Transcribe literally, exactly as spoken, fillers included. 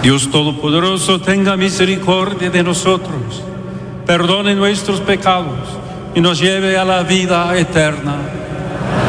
Dios Todopoderoso, tenga misericordia de nosotros, perdone nuestros pecados y nos lleve a la vida eterna.